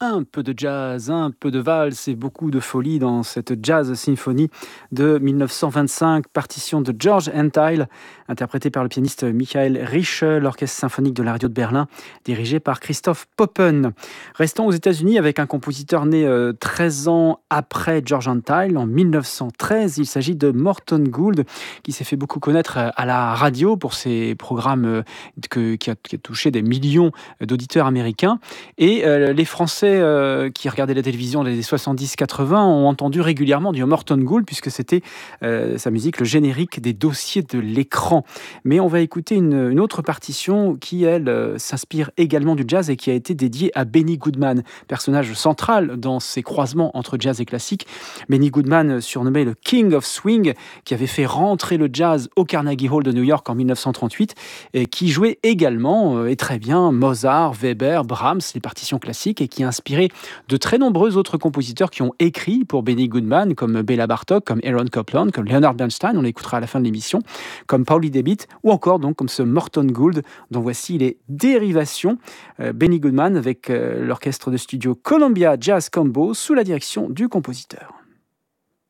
un peu de jazz, un peu de valse et beaucoup de folie dans cette Jazz Symphony de 1925, partition de George Antheil, interprétée par le pianiste Michael Riche, l'orchestre symphonique de la radio de Berlin, dirigé par Christoph Poppen. Restons aux États-Unis avec un compositeur né 13 ans après George Antheil, en 1913. Il s'agit de Morton Gould, qui s'est fait beaucoup connaître à la radio pour ses programmes qui a touché des millions d'auditeurs américains. Et les Français qui regardaient la télévision dans les 70-80 ont entendu régulièrement du Morton Gould, puisque c'était sa musique, le générique des dossiers de l'écran. Mais on va écouter une autre partition qui, elle, s'inspire également du jazz et qui a été dédiée à Benny Goodman, personnage central dans ces croisements entre jazz et classique. Benny Goodman, surnommé le King of Swing, qui avait fait rentrer le jazz au Carnegie Hall de New York en 1938, et qui jouait également, et très bien, Mozart, Weber, Brahms, les partitions classiques, et qui a inspiré de très nombreux autres compositeurs qui ont écrit pour Benny Goodman, comme Béla Bartók, comme Aaron Copland, comme Leonard Bernstein, on l'écoutera à la fin de l'émission, comme Paulie David, ou encore donc comme ce Morton Gould, dont voici les dérivations. Benny Goodman avec l'orchestre de studio Columbia Jazz Combo sous la direction du compositeur.